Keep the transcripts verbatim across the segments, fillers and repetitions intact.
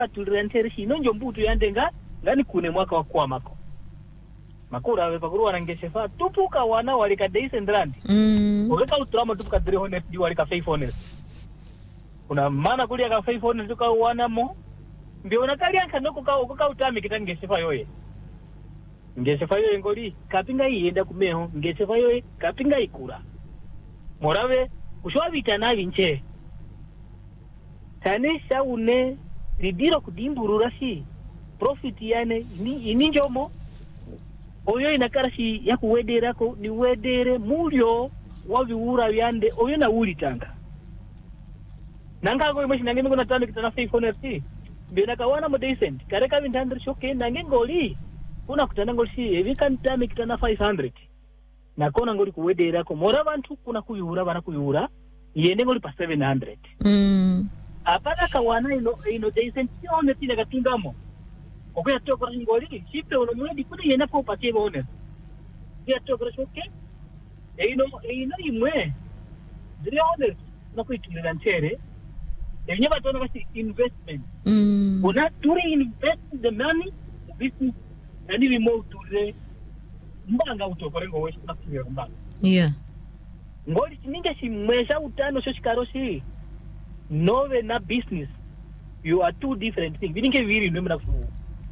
tulirantere shino njombutu yandenga ngani kune mwaka wa kwa mako makura we pakuru wanangeshefa tupuka wana walika decent rand mm weka utrama tupuka three hundred di walika five hundred kuna mana kulia ka five hundred tuka wana mo mbio nakali anka noko ka uka utami kitangeshefa yoye ngeshefa yoye ngoli kapinga ienda kumeho ngeshefa yoye kapinga ikura morawe kushwa vitana vinche tane shaune ridiro kudimburura si profit yane ni ininjomo oyo inakarashi ya kuwedera ko ni wedere mulyo wabiura yande oyo na uli tanga nanga ko imashi nange ngona tano kitana five hundred bina kawana mo decent kare ka vintandre shoke nange ngoli kuna kutana ngoli si evika ntame kitana five hundred nakona ngoli kuwedera ko mora bantu kuna kuyura bana kuyura yende ngoli pa seven hundred mm apaka kawana ino ino decent yone tina katungamo okuya tokora ngoli chipe uno mwedi kudi yena ko patie bone ya tokora shoke ino ino imwe zile honest na kuitulira nchere yenye batona kasi investment mm una turi invest the money business and we move to the mbanga utokore ngo weshi na kuya mbanga yeah ngoli chininga chimwesha utano sho chikaro si nove na business you are two different things bininge viri ndo mna kufu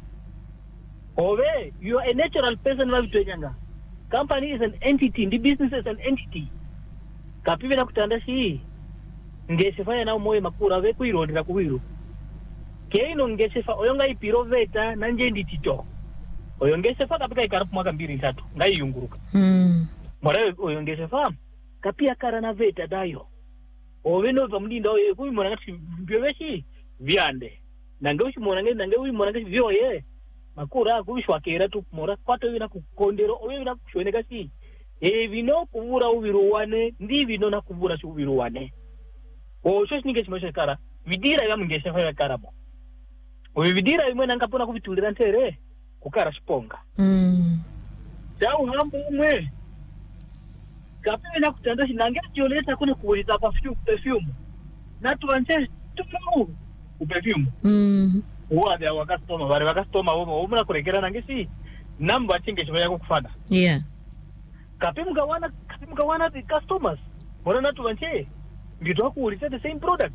ove you are a natural person wa vitwenyanga company is an entity the business is an entity kapive na kutanda si ngesefanya na moyo makura we kuirondera kuwiru keino ngesefa oyonga ipiroveta na njendi tito oyongesefa kapika ikarapu mwaka mbili tatu ngai yunguruka mm mora oyongesefa kapia kara na veta dayo oveno vamlinda oye kuyi mwana ngati byoveshi vyande nange ushi mwana ngati nange uyi mwana ngati vyoye makura kubishwa kera tu mora kwato wina kukondero oye wina kushoneka si e vino kuvura uviruwane ndi vino na kuvura shi uviruwane o sho shinge chimosha kara vidira ya mungesha fa kara mo o vidira imwe nanga pona kuvitulira ntere kukara shiponga mm dau hambo umwe kapena na kutanda shinange tioleta kuna kuweza perfume perfume na tuanze tumu perfume mm uwa ya wakastoma bari wakastoma wo umuna kurekera nange si namba chinge chimaya kufada yeah kapimu kawana kapimu kawana the customers bora na tuanze ngito kuulisa the same product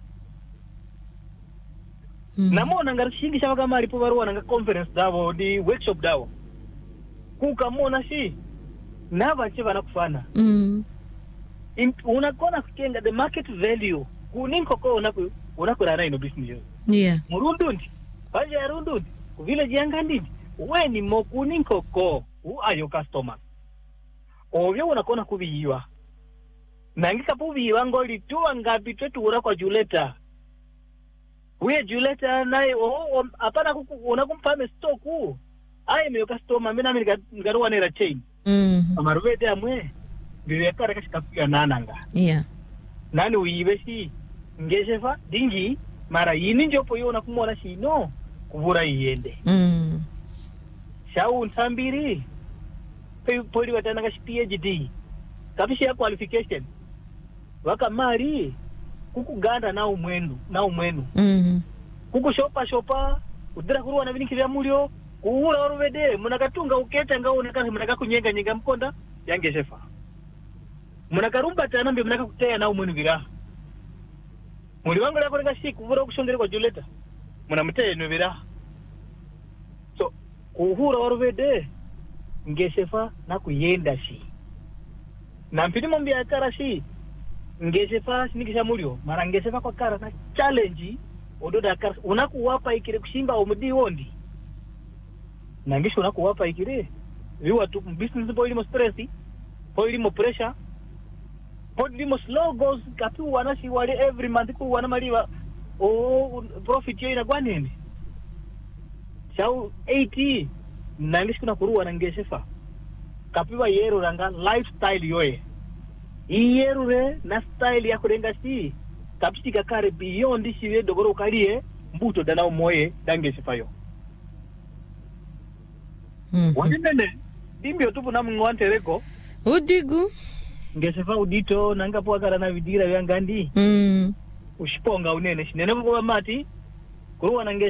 mm namona ngarishingi shaka kama alipo barua nanga conference dawo di workshop dawo kukamona si nava chiva nakufana mm unakona kukenga the market value kuninko ko unaku unakurana ino business yeah murundundi baje ya rundundi village yangandindi weni mo kuninko ko u ayo customer ovyo unakona kubiyiwa nangika pubiyiwa ngoli tuwa ngapi twetu ura kwa Juleta uye Juleta nae o apana unakumpame stoku aye meyo customer mina mina ngaruwa nera chain mm amarubete amwe biwe kare kashikapiga nananga yeah nani uyibeshi ngeshefa dingi mara yini njopo yona kumona shino kuvura yende mm shau nsambiri pe poli watana ka P H D kapishi ya qualification waka mari kukuganda na umwenu na umwenu mm kuku shopa shopa udira kuruwa na bininki vya mulio kuhura waruvede munakatunga uketa ngao unakasi munaka kunyenga nyenga mkonda yange shefa munakarumba tana mbe munaka kutea na umwenu viraha muli wangu lako leka si kuvura kushongere kwa Juleta munamuteye ino viraha so kuhura waruvede ngeshefa na kuyenda si na mpini mombi ya kara si ngeshefa sinikisha mulio mara ngeshefa kwa kara na challenge ododa kara unakuwapa ikire kushimba umudi wondi nangisho unakuwapa ikire viwa tu business po ilimo stressi po ilimo pressure po ilimo slow goes kapu wanashi wale every month ku wana maliwa o profit yo ina gwanene shau eighty nangisho kuna kuruwa na ngeshefa kapiwa yeru ranga lifestyle yoye iyeru re na style ya kurenga si kapishika kare beyond shiwe dogoro ukalie mbuto dana umoye dange sifayo mm wandinene dimbi otupu na mngwante reko udigu ngesefa udito nanga po akara na vidira vyangandi mm ushiponga unene shinene kwa mati kuruwa na